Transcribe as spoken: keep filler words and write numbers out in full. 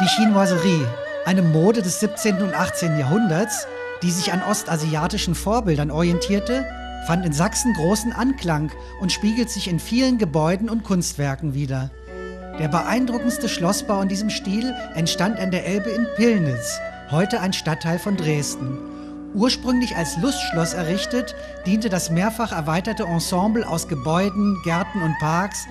Die Chinoiserie, eine Mode des siebzehnten und achtzehnten Jahrhunderts, die sich an ostasiatischen Vorbildern orientierte, fand in Sachsen großen Anklang und spiegelt sich in vielen Gebäuden und Kunstwerken wider. Der beeindruckendste Schlossbau in diesem Stil entstand an der Elbe in Pillnitz, heute ein Stadtteil von Dresden. Ursprünglich als Lustschloss errichtet, diente das mehrfach erweiterte Ensemble aus Gebäuden, Gärten und Parks